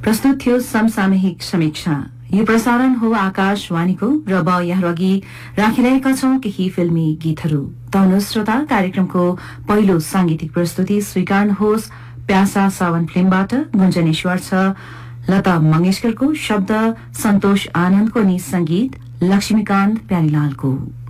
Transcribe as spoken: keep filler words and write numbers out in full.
प्रस्तुत थियो समसामयिक समीक्षा। यो प्रसारण हो आकाशवाणीको र अब यहाँअघि राखिरहेका छौं केही फिल्मी गीतहरू। तौनु श्रोता, कार्यक्रमको पहिलो सांगीतिक प्रस्तुति स्वीकार्नुहोस्। प्यासा सावन फिल्मबाट गुञ्जनेश्वर छ लता मंगेशकरको शब्द, सन्तोष आनन्दको नि संगीत, लक्ष्मीकान्त प्यारीलालको।